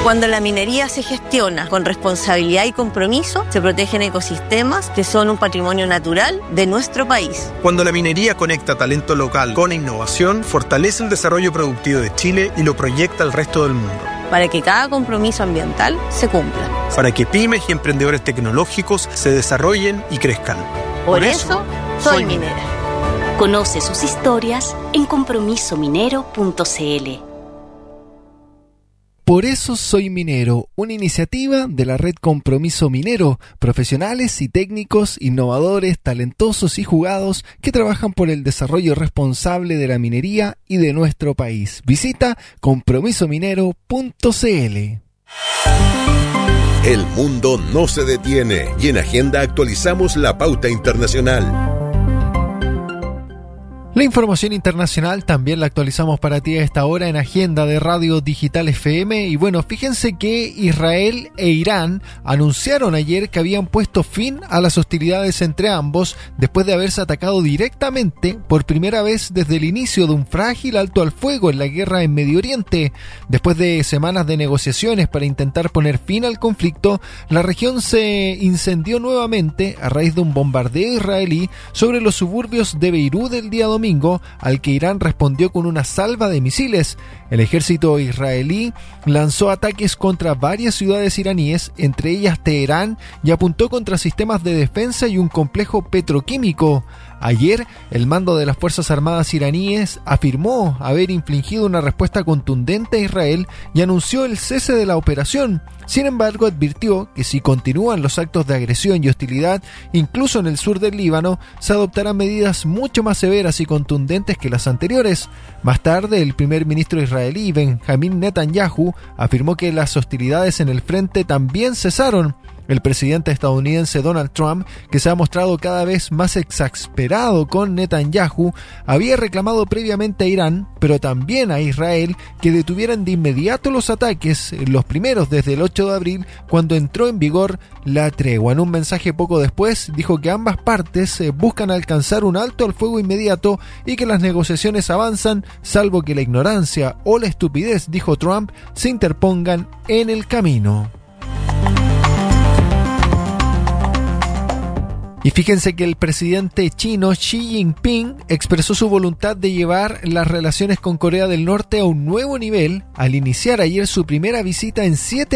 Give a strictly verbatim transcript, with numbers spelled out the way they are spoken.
Cuando la minería se gestiona con responsabilidad y compromiso, se protegen ecosistemas que son un patrimonio natural de nuestro país. Cuando la minería conecta talento local con innovación, fortalece el desarrollo productivo de Chile y lo proyecta al resto del mundo. Para que cada compromiso ambiental se cumpla. Para que pymes y emprendedores tecnológicos se desarrollen y crezcan. Por, Por eso, soy minera. Conoce sus historias en compromiso minero punto c l. Por eso soy minero, una iniciativa de la red Compromiso Minero, profesionales y técnicos, innovadores, talentosos y jugados que trabajan por el desarrollo responsable de la minería y de nuestro país. Visita compromiso minero punto c l. El mundo no se detiene y en Agenda actualizamos la pauta internacional. La información internacional también la actualizamos para ti a esta hora en Agenda de Radio Digital F M. Y bueno, fíjense que Israel e Irán anunciaron ayer que habían puesto fin a las hostilidades entre ambos después de haberse atacado directamente por primera vez desde el inicio de un frágil alto al fuego en la guerra en Medio Oriente. Después de semanas de negociaciones para intentar poner fin al conflicto, la región se incendió nuevamente a raíz de un bombardeo israelí sobre los suburbios de Beirut el día domingo, al que Irán respondió con una salva de misiles. El ejército israelí lanzó ataques contra varias ciudades iraníes, entre ellas Teherán, y apuntó contra sistemas de defensa y un complejo petroquímico. Ayer, el mando de las Fuerzas Armadas iraníes afirmó haber infligido una respuesta contundente a Israel y anunció el cese de la operación. Sin embargo, advirtió que si continúan los actos de agresión y hostilidad, incluso en el sur del Líbano, se adoptarán medidas mucho más severas y contundentes que las anteriores. Más tarde, el primer ministro israelí, Benjamín Netanyahu, afirmó que las hostilidades en el frente también cesaron. El presidente estadounidense Donald Trump, que se ha mostrado cada vez más exasperado con Netanyahu, había reclamado previamente a Irán, pero también a Israel, que detuvieran de inmediato los ataques, los primeros desde el ocho de abril, cuando entró en vigor la tregua. En un mensaje poco después, dijo que ambas partes buscan alcanzar un alto al fuego inmediato y que las negociaciones avanzan, salvo que la ignorancia o la estupidez, dijo Trump, se interpongan en el camino. Y fíjense que el presidente chino Xi Jinping expresó su voluntad de llevar las relaciones con Corea del Norte a un nuevo nivel al iniciar ayer su primera visita en siete